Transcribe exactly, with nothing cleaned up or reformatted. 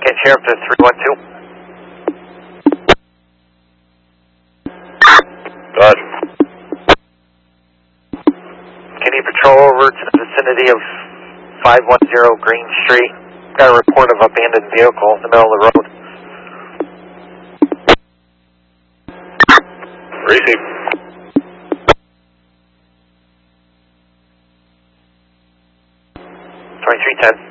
Sheriff to three one two. Good. Can you patrol over to the vicinity of five one zero Green Street? Got a report of abandoned vehicle in the middle of the road. Receive. twenty-three ten.